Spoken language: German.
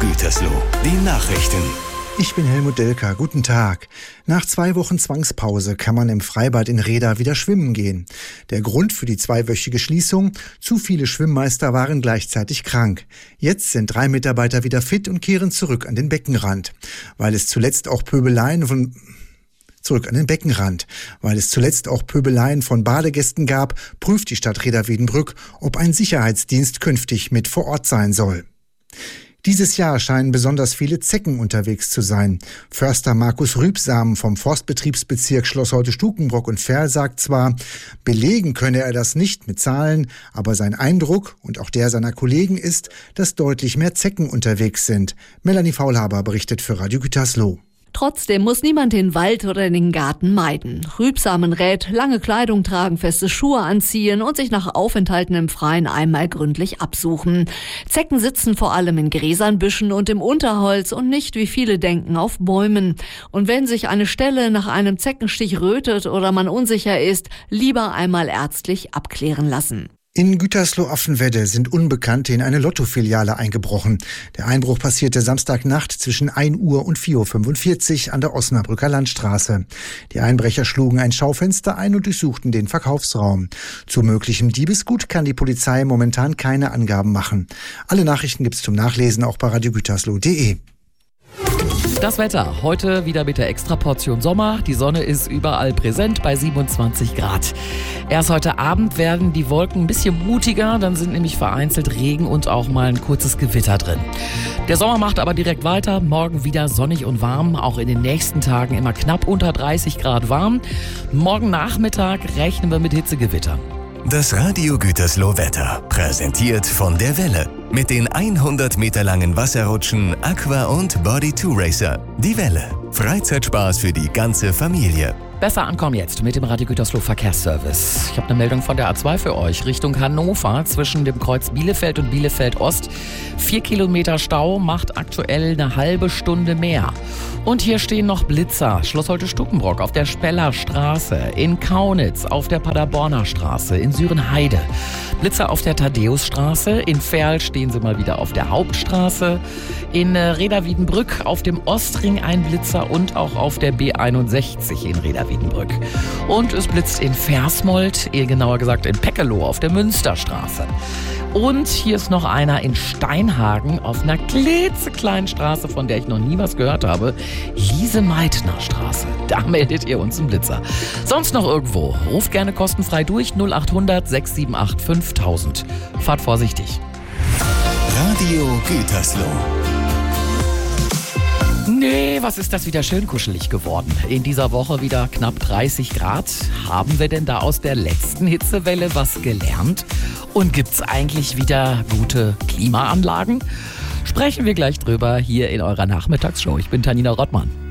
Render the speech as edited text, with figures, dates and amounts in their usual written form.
Gütersloh, die Nachrichten. Ich bin Helmut Delker, guten Tag. Nach 2 Wochen Zwangspause kann man im Freibad in Rheda wieder schwimmen gehen. Der Grund für die 2-wöchige Schließung: zu viele Schwimmmeister waren gleichzeitig krank. Jetzt sind 3 Mitarbeiter wieder fit und kehren zurück an den Beckenrand. Weil es zuletzt auch Pöbeleien von Badegästen gab, prüft die Stadt Rheda-Wiedenbrück, ob ein Sicherheitsdienst künftig mit vor Ort sein soll. Dieses Jahr scheinen besonders viele Zecken unterwegs zu sein. Förster Markus Rübsamen vom Forstbetriebsbezirk Schlossholte-Stukenbrock und Verl sagt zwar, belegen könne er das nicht mit Zahlen, aber sein Eindruck und auch der seiner Kollegen ist, dass deutlich mehr Zecken unterwegs sind. Melanie Faulhaber berichtet für Radio Gütersloh. Trotzdem muss niemand den Wald oder den Garten meiden. Rübsamen rät, lange Kleidung tragen, feste Schuhe anziehen und sich nach Aufenthalten im Freien einmal gründlich absuchen. Zecken sitzen vor allem in Gräsern, Büschen und im Unterholz und nicht, wie viele denken, auf Bäumen. Und wenn sich eine Stelle nach einem Zeckenstich rötet oder man unsicher ist, lieber einmal ärztlich abklären lassen. In Gütersloh-Affenwedde sind Unbekannte in eine Lottofiliale eingebrochen. Der Einbruch passierte Samstagnacht zwischen 1 Uhr und 4.45 Uhr an der Osnabrücker Landstraße. Die Einbrecher schlugen ein Schaufenster ein und durchsuchten den Verkaufsraum. Zu möglichem Diebesgut kann die Polizei momentan keine Angaben machen. Alle Nachrichten gibt's zum Nachlesen auch bei radiogütersloh.de. Das Wetter. Heute wieder mit der Extraportion Sommer. Die Sonne ist überall präsent bei 27 Grad. Erst heute Abend werden die Wolken ein bisschen mutiger. Dann sind nämlich vereinzelt Regen und auch mal ein kurzes Gewitter drin. Der Sommer macht aber direkt weiter. Morgen wieder sonnig und warm. Auch in den nächsten Tagen immer knapp unter 30 Grad warm. Morgen Nachmittag rechnen wir mit Hitzegewitter. Das Radio Gütersloh Wetter, präsentiert von der Welle. Mit den 100 Meter langen Wasserrutschen Aqua und Body 2 Racer. Die Welle. Freizeitspaß für die ganze Familie. Besser ankommen jetzt mit dem Radio Gütersloh Verkehrsservice. Ich habe eine Meldung von der A2 für euch. Richtung Hannover zwischen dem Kreuz Bielefeld und Bielefeld Ost. 4 Kilometer Stau macht aktuell eine halbe Stunde mehr. Und hier stehen noch Blitzer. Schlossholte-Stukenbrock auf der Spellerstraße, in Kaunitz auf der Paderborner Straße, in Sürenheide. Blitzer auf der Thaddäusstraße, in Verl stehen sie mal wieder auf der Hauptstraße. In Rheda-Wiedenbrück auf dem Ostring ein Blitzer und auch auf der B61 in Rheda-Wiedenbrück. Und es blitzt in Versmold, genauer gesagt in Peckeloh auf der Münsterstraße. Und hier ist noch einer in Steinhagen auf einer klitzekleinen Straße, von der ich noch nie was gehört habe. Lise-Meitner-Straße. Da meldet ihr uns einen Blitzer. Sonst noch irgendwo? Ruft gerne kostenfrei durch 0800 678 5000. Fahrt vorsichtig. Radio Gütersloh. Nee, was ist das wieder schön kuschelig geworden. In dieser Woche wieder knapp 30 Grad. Haben wir denn da aus der letzten Hitzewelle was gelernt? Und gibt's eigentlich wieder gute Klimaanlagen? Sprechen wir gleich drüber hier in eurer Nachmittagsshow. Ich bin Tanina Rottmann.